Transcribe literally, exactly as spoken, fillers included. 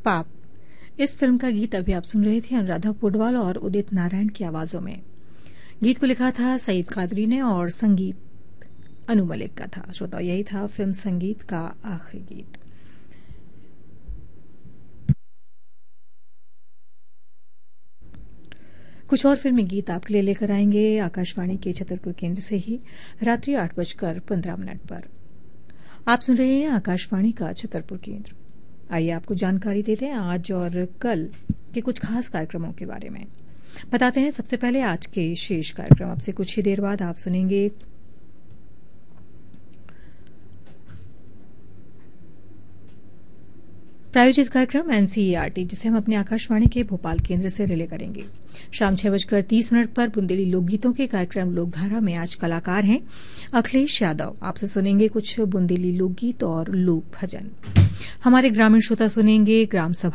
पाप, इस फिल्म का गीत अभी आप सुन रहे थे अनुराधा पौडवाल और उदित नारायण की आवाजों में। गीत को लिखा था सईद कादरी ने और संगीत अनु मलिक का था। श्रोता, यही था फिल्म संगीत का आखिरी गीत। कुछ और फिल्मी गीत आपके लिए लेकर आएंगे आकाशवाणी के छतरपुर केंद्र से ही रात्रि आठ बजकर पंद्रह मिनट पर। आप सुन रहे हैं आकाशवाणी का छतरपुर केंद्र। आइए आपको जानकारी देते हैं आज और कल के कुछ खास कार्यक्रमों के बारे में। बताते हैं सबसे पहले आज के शेष कार्यक्रम। अब से कुछ ही देर बाद आप सुनेंगे प्रायोजित कार्यक्रम एनसीईआरटी, जिसे हम अपने आकाशवाणी के भोपाल केंद्र से रिले करेंगे। शाम छह बजकर तीस मिनट पर बुंदेली लोकगीतों के कार्यक्रम लोकधारा में आज कलाकार हैं अखिलेश यादव। आपसे सुनेंगे कुछ बुंदेली लोकगीत और लोक भजन। हमारे ग्रामीण श्रोता सुनेंगे ग्राम सभा